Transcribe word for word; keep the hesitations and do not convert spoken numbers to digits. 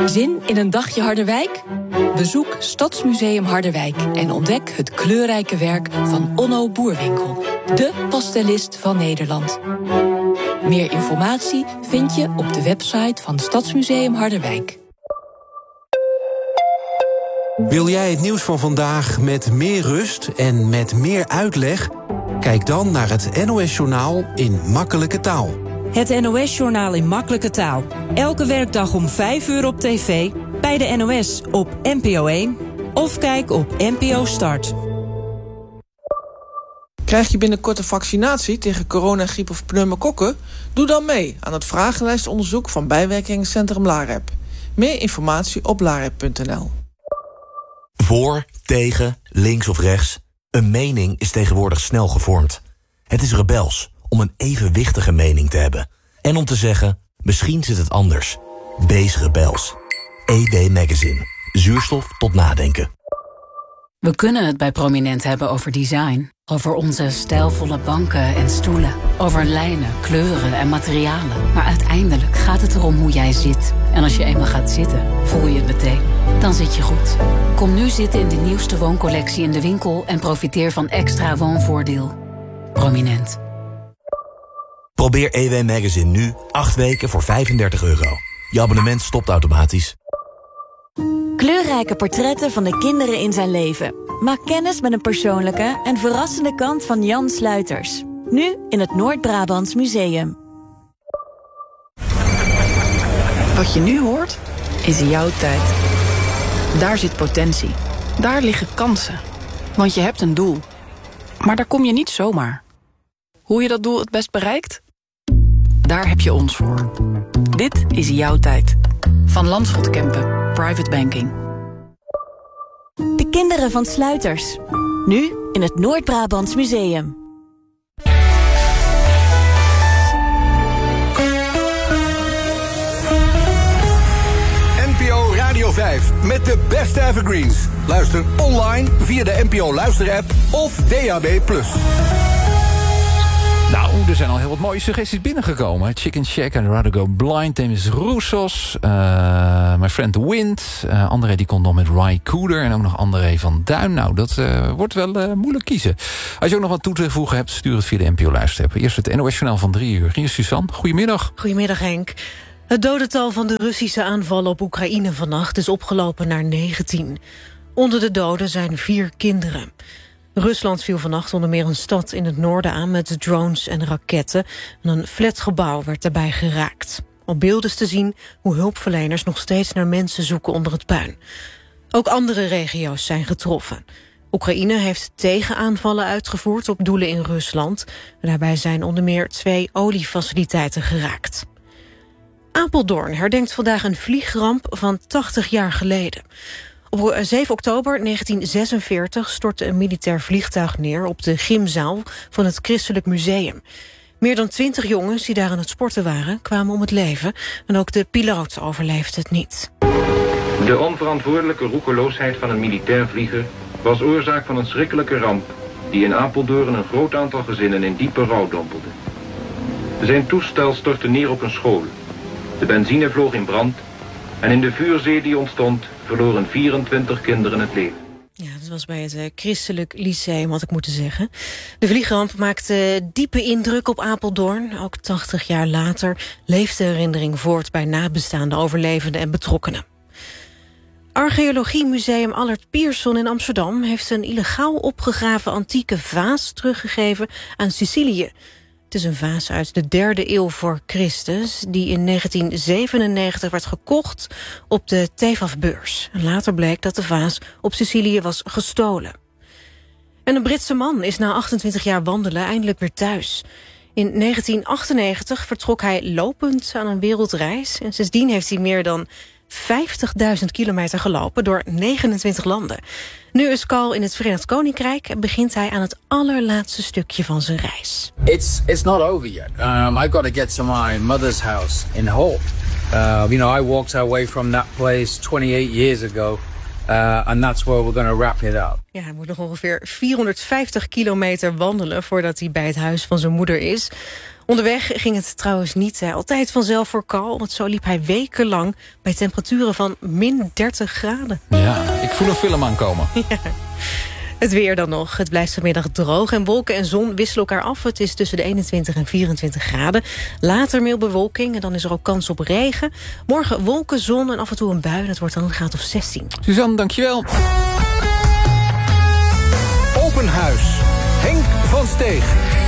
Zin in een dagje Harderwijk? Bezoek Stadsmuseum Harderwijk en ontdek het kleurrijke werk van Onno Boerwinkel, de pastelist van Nederland. Meer informatie vind je op de website van Stadsmuseum Harderwijk. Wil jij het nieuws van vandaag met meer rust en met meer uitleg? Kijk dan naar het N O S-journaal in makkelijke taal. Het N O S-journaal in makkelijke taal. Elke werkdag om vijf uur op tv, bij de N O S op N P O één. Of kijk op N P O Start. Krijg je binnenkort een vaccinatie tegen corona, griep of pneumokokken? Doe dan mee aan het vragenlijstonderzoek van bijwerkingscentrum LAREP. Meer informatie op larep punt n l. Voor, tegen, links of rechts. Een mening is tegenwoordig snel gevormd. Het is rebels om een evenwichtige mening te hebben. En om te zeggen, misschien zit het anders. Wees rebels. E D Magazine. Zuurstof tot nadenken. We kunnen het bij Prominent hebben over design. Over onze stijlvolle banken en stoelen. Over lijnen, kleuren en materialen. Maar uiteindelijk gaat het erom hoe jij zit. En als je eenmaal gaat zitten, voel je het meteen. Dan zit je goed. Kom nu zitten in de nieuwste wooncollectie in de winkel... en profiteer van extra woonvoordeel. Prominent. Probeer E W Magazine nu acht weken voor vijfendertig euro. Je abonnement stopt automatisch. Kleurrijke portretten van de kinderen in zijn leven. Maak kennis met een persoonlijke en verrassende kant van Jan Sluiters. Nu in het Noord-Brabants Museum. Wat je nu hoort, is jouw tijd. Daar zit potentie. Daar liggen kansen. Want je hebt een doel. Maar daar kom je niet zomaar. Hoe je dat doel het best bereikt? Daar heb je ons voor. Dit is jouw tijd. Van Landschot Kempen, Private Banking. De kinderen van Sluiters. Nu in het Noord-Brabants Museum. N P O Radio vijf met de beste evergreens. Luister online via de N P O Luister-app of D A B plus. Nou, er zijn al heel wat mooie suggesties binnengekomen. Chicken Shack en Rather Go Blind, Demis Roussos, uh, My Friend the Wind. Uh, André die komt nog met Ry Cooder en ook nog André van Duin. Nou, dat uh, wordt wel uh, moeilijk kiezen. Als je ook nog wat toe te voegen hebt, stuur het via de N P O Luister-app. Eerst het N O S-journaal van drie uur. Hier is Suzanne, goedemiddag. Goedemiddag Henk. Het dodental van de Russische aanvallen op Oekraïne vannacht is opgelopen naar negentien. Onder de doden zijn vier kinderen. Rusland viel vannacht onder meer een stad in het noorden aan met drones en raketten. En een flatgebouw werd daarbij geraakt. Op beelden is te zien hoe hulpverleners nog steeds naar mensen zoeken onder het puin. Ook andere regio's zijn getroffen. Oekraïne heeft tegenaanvallen uitgevoerd op doelen in Rusland. Daarbij zijn onder meer twee oliefaciliteiten geraakt. Apeldoorn herdenkt vandaag een vliegramp van tachtig jaar geleden. Op zeven oktober negentien zesenveertig stortte een militair vliegtuig neer op de gymzaal van het Christelijk Museum. Meer dan twintig jongens die daar aan het sporten waren kwamen om het leven en ook de piloot overleefde het niet. De onverantwoordelijke roekeloosheid van een militair vlieger was oorzaak van een schrikkelijke ramp die in Apeldoorn een groot aantal gezinnen in diepe rouw dompelde. Zijn toestel stortte neer op een school. De benzine vloog in brand en in de vuurzee die ontstond verloren vierentwintig kinderen het leven. Ja, dat was bij het uh, Christelijk Lyceum, had ik moeten zeggen. De vliegramp maakte diepe indruk op Apeldoorn. Ook tachtig jaar later leeft de herinnering voort bij nabestaanden, overlevenden en betrokkenen. Archeologiemuseum Allert Pierson in Amsterdam heeft een illegaal opgegraven antieke vaas teruggegeven aan Sicilië. Het is een vaas uit de derde eeuw voor Christus... die in negentien zevenennegentig werd gekocht op de Tefafbeurs. Later bleek dat de vaas op Sicilië was gestolen. En een Britse man is na achtentwintig jaar wandelen eindelijk weer thuis. In negentien achtennegentig vertrok hij lopend aan een wereldreis... en sindsdien heeft hij meer dan vijftigduizend kilometer gelopen door negenentwintig landen. Nu is Carl in het Verenigd Koninkrijk en begint hij aan het allerlaatste stukje van zijn reis. It's it's not over yet. Um, I got to get to my mother's house in Hull. Uh, you know, I walked away from that place twenty-eight years ago. Uh, and that's where we're going to wrap it up. Ja, hij moet nog ongeveer vierhonderdvijftig kilometer wandelen voordat hij bij het huis van zijn moeder is. Onderweg ging het trouwens niet hè, altijd vanzelf voor Carl, want zo liep hij wekenlang bij temperaturen van min dertig graden. Ja, ik voel een film aankomen. Ja. Het weer dan nog. Het blijft vanmiddag droog en wolken en zon wisselen elkaar af. Het is tussen de eenentwintig en vierentwintig graden. Later meer bewolking en dan is er ook kans op regen. Morgen wolken, zon en af en toe een bui. Het wordt dan een graad of zestien. Suzanne, dankjewel. Open Huis. Henk van Steeg.